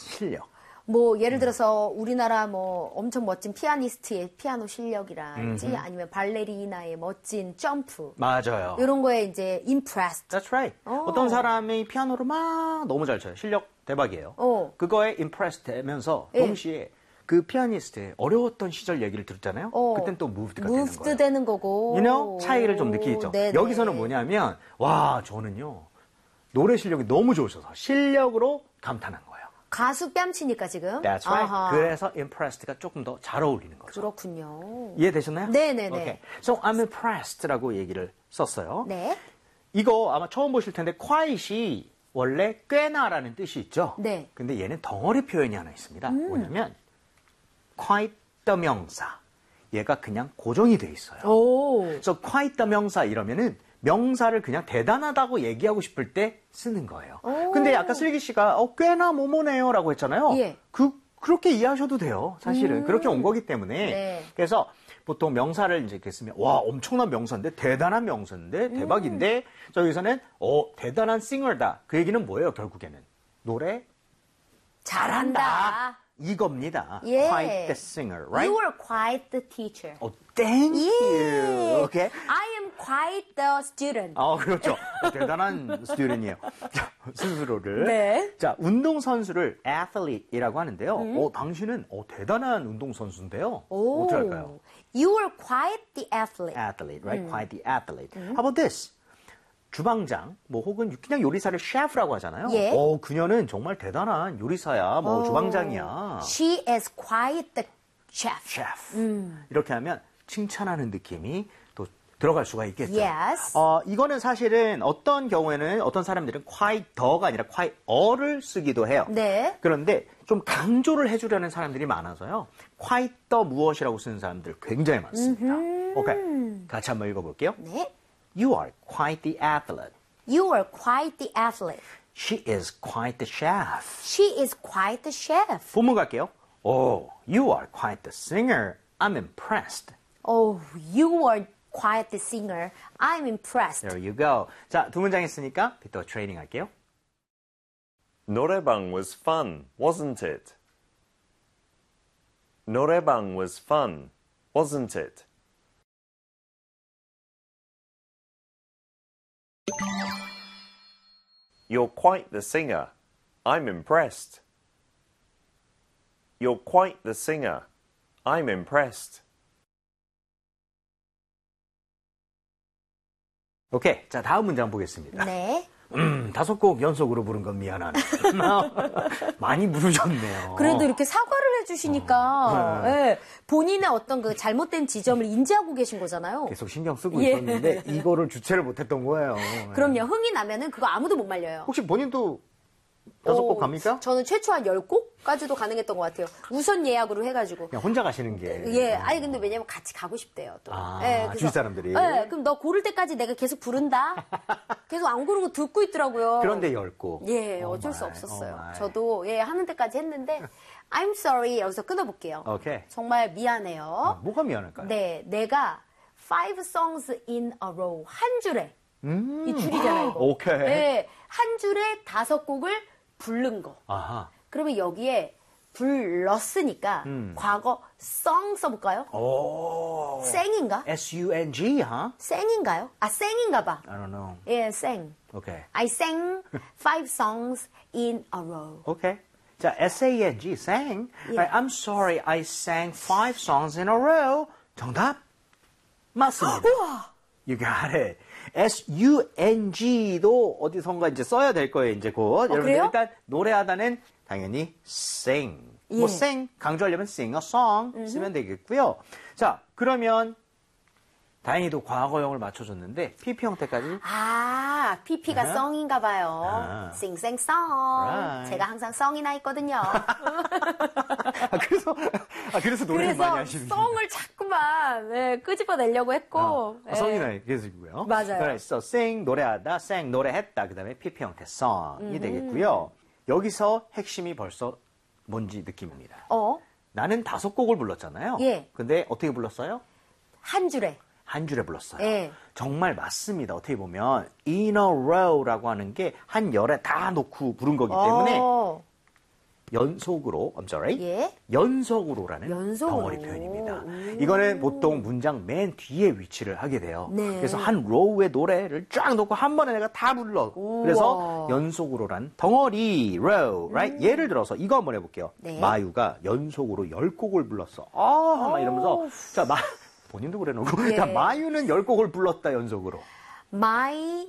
실력. 뭐 예를 들어서 우리나라 뭐 엄청 멋진 피아니스트의 피아노 실력이라든지 아니면 발레리나의 멋진 점프. 맞아요. 이런 거에 이제 impressed. That's right. 어떤 사람이 피아노를 막 너무 잘 쳐요. 실력 대박이에요. 그거에 impressed 되면서 동시에 그 피아니스트의 어려웠던 시절 얘기를 들었잖아요. 그땐 또 moved가 되는 거예요. moved 되는 거고. You know? 차이를 좀 느끼죠. 네네. 여기서는 뭐냐면 와 저는요 노래 실력이 너무 좋으셔서 실력으로 감탄한 거예요. 가수 뺨치니까 지금. That's right. 아하. 그래서 impressed가 조금 더 잘 어울리는 거죠. 그렇군요. 이해되셨나요? 네네네. Okay. So I'm impressed라고 얘기를 썼어요. 네. 이거 아마 처음 보실 텐데 quiet이 원래 꽤나라는 뜻이 있죠. 네. 근데 얘는 덩어리 표현이 하나 있습니다. 뭐냐면 quite the 명사. 얘가 그냥 고정이 돼 있어요. 오. 그래서 quite the 명사 이러면은 명사를 그냥 대단하다고 얘기하고 싶을 때 쓰는 거예요. 근데 아까 슬기 씨가 꽤나 뭐뭐네요 라고 했잖아요. 예. 그렇게 이해하셔도 돼요. 사실은 그렇게 온 거기 때문에. 네. 그래서 보통 명사를 이제 이렇게 쓰면 와 엄청난 명사인데 대단한 명사인데 대박인데 저기서는 대단한 싱어다. 그 얘기는 뭐예요 결국에는 노래 잘한다. 이겁니다. 예. Quite the singer, right? You are quite the teacher. Thank 예. you. Okay. I am quite the student. 그렇죠. 대단한 스튜던이에요. 자, 스스로를. 네. 자, 운동선수를 athlete이라고 하는데요. 당신은 대단한 운동선수인데요. 어떻게 할까요? You are quite the athlete. Athlete, right? Quite the athlete. How about this? 주방장, 뭐 혹은 그냥 요리사를 셰프라고 하잖아요. 예. 그녀는 정말 대단한 요리사야, 뭐 주방장이야. She is quite the chef. 셰프. 이렇게 하면 칭찬하는 느낌이 또 들어갈 수가 있겠죠. Yes. 이거는 사실은 어떤 경우에는 어떤 사람들은 quite the가 아니라 quite a를 쓰기도 해요. 네. 그런데 좀 강조를 해주려는 사람들이 많아서요. quite the 무엇이라고 쓰는 사람들 굉장히 많습니다. 오케이. 같이 한번 읽어볼게요. 네. You are quite the athlete. You are quite the athlete. She is quite the chef. She is quite the chef. 본문 갈게요. You are quite the singer. I'm impressed. Oh, you are quite the singer. I'm impressed. There you go. 자, 두 문장 했으니까 또 트레이닝 할게요. 노래방 was fun, wasn't it? 노래방 was fun, wasn't it? You're quite the singer. I'm impressed. You're quite the singer. I'm impressed. 오케이. 자, 다음 문장 보겠습니다. 네. 5곡 연속으로 부른 건 미안하네. 많이 부르셨네요. 그래도 이렇게 사과를 해주시니까 예, 본인의 어떤 그 잘못된 지점을 인지하고 계신 거잖아요. 계속 신경 쓰고 예. 있었는데 이거를 주체를 못했던 거예요. 그럼요. 흥이 나면은 그거 아무도 못 말려요. 혹시 본인도 5곡 갑니까? 저는 최초 한 10곡까지도 가능했던 것 같아요. 우선 예약으로 해가지고. 그냥 혼자 가시는 게. 예, 아니 근데 왜냐면 같이 가고 싶대요. 또. 그래서, 주위 사람들이. 예, 그럼 너 고를 때까지 내가 계속 부른다. 계속 안 고르고 듣고 있더라고요. 그런데 10곡. 예, 어쩔 수 없었어요. 저도 하는 데까지 했는데 I'm sorry 여기서 끊어볼게요. 오케이. 정말 미안해요. 뭐가 미안할까요? 네, 내가 5 songs in a row 한 줄에 이 줄이잖아요. 이거. 오케이. 네, 한 줄에 5곡을 부른 거. 아하. 그러면 여기에 불렀으니까 과거 song 써볼까요? 오. 생인가? S-U-N-G, huh? 생인가요? 생인가 봐. I don't know. 예, 생. 오케이. I sang 5 songs in a row. 오케이. 자, S-A-N-G, sang. 예. Right, I'm sorry, I sang 5 songs in a row. 정답? 맞습니다. 우와! You got it. S-U-N-G도 어디선가 이제 써야 될 거예요, 이제 곧. 여러분들 그래요? 일단 노래하다는 당연히 sing. 예. 뭐 sing, 강조하려면 sing a song 쓰면 되겠고요. 자, 그러면 다행히도 과거형을 맞춰줬는데 PP 형태까지 PP가 썽인가 봐요. 싱생썽. Right. 제가 항상 썽이 나 있거든요. 그래서 노래를 많이 하시는 썽을 자꾸만 끄집어내려고 했고. 성이나 계시고요. 맞아요. 그래서 sing 노래하다, sang 노래했다. 그다음에 PP 형태 song이 되겠고요. 여기서 핵심이 벌써 뭔지 느낌입니다. 나는 5곡을 불렀잖아요. 예. 근데 어떻게 불렀어요? 한 줄에. 한 줄에 불렀어요. 예. 정말 맞습니다. 어떻게 보면 in a row라고 하는 게 한 열에 다 놓고 부른 거기 때문에 연속으로, I'm sorry. 예. 연속으로라는 연속으로. 덩어리 표현입니다. 이거는 보통 문장 맨 뒤에 위치를 하게 돼요. 네. 그래서 한 로우의 노래를 쫙 놓고 한 번에 내가 다 불러. 우와. 그래서 연속으로란 덩어리, row, right? 예를 들어서 이거 한번 해볼게요. 네. 마유가 연속으로 10곡을 불렀어. 막 이러면서 자, 본인도 그래 놓고 예. 자, 마유는 10곡을 불렀다 연속으로. 마유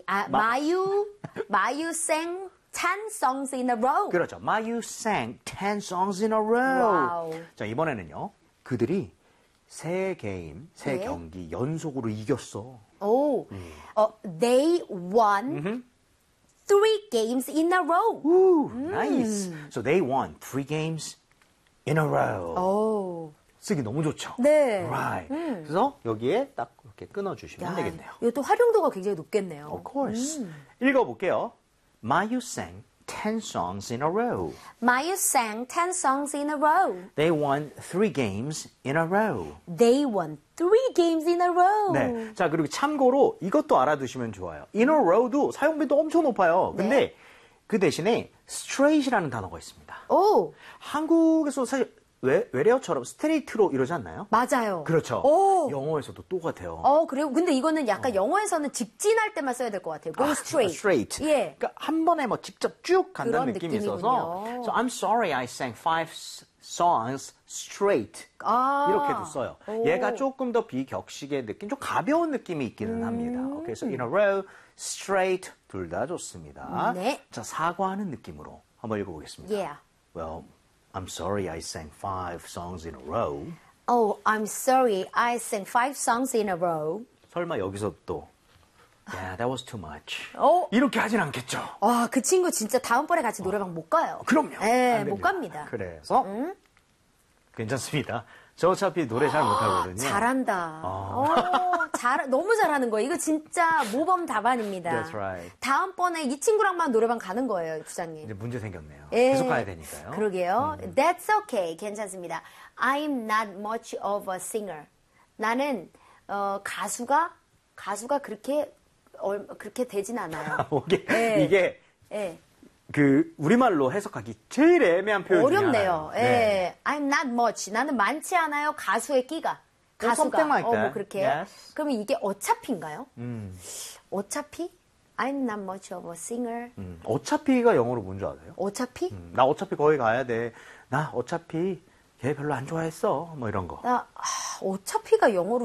sang 10 songs in a row. 그렇죠. 마유 sang 10 songs in a row. 와우. 자, 이번에는요. 그들이 세 네. 경기 연속으로 이겼어. 오, they won 3 games in a row. Ooh, nice. So they won 3 games in a row. 오, 쓰기 너무 좋죠. 네. Right. 그래서 여기에 딱 이렇게 끊어주시면 되겠네요. 이것도 활용도가 굉장히 높겠네요. Of course. 읽어볼게요. 마유 sang 10 songs in a row. Mayu sang 10 songs in a row. They won 3 games in a row. They won 3 games in a row. 네. 자, 그리고 참고로 이것도 알아두시면 좋아요. in a row도 사용빈도 엄청 높아요. 근데 네. 그 대신에 straight이라는 단어가 있습니다. 오, 한국에서 사실 외래어처럼 스트레이트로 이러지 않나요? 맞아요. 그렇죠. 오. 영어에서도 또 같아요. 그래요? 근데 이거는 약간 영어에서는 직진할 때만 써야 될 것 같아요. Go straight. straight. 예. 그러니까 한 번에 뭐 직접 쭉 간다는 그런 느낌이 느낌이군요. 있어서 So I'm sorry I sang 5 songs straight. 이렇게도 써요. 오. 얘가 조금 더 비격식의 느낌, 좀 가벼운 느낌이 있기는 합니다. 오케이, so in a row, straight 둘 다 좋습니다. 네. 자, 사과하는 느낌으로 한번 읽어보겠습니다. Yeah. Well, I'm sorry I sang 5 songs in a row. Oh, I'm sorry. I sang 5 songs in a row. 설마 여기서 또 Yeah, that was too much. 어? 이렇게 하진 않겠죠. 와, 그 친구 진짜 다음번에 같이 노래방 못 가요. 그럼요. 네, 안 못 됩니다. 갑니다. 그래서 괜찮습니다. 저 어차피 노래 잘 못하거든요. 잘한다. 너무 잘하는 거예요. 이거 진짜 모범 답안입니다. That's right. 다음번에 이 친구랑만 노래방 가는 거예요, 부장님. 이제 문제 생겼네요. 예. 계속 가야 되니까요. 그러게요. That's okay. 괜찮습니다. I'm not much of a singer. 나는 가수가 그렇게 되진 않아요. 이게, 이게 예. 그 우리말로 해석하기 제일 애매한 표현 중에 어렵네요. 하나예요. 예. I'm not much. 나는 많지 않아요. 가수의 끼가. 가수가. Something like that. 뭐 그렇게. Yes. 그러면 이게 어차피인가요? 어차피? I'm not much of a singer. 어차피가 영어로 뭔지 아세요? 어차피? 나 어차피 거기 가야 돼. 나 어차피 걔 별로 안 좋아했어. 뭐 이런 거. 어차피가 영어로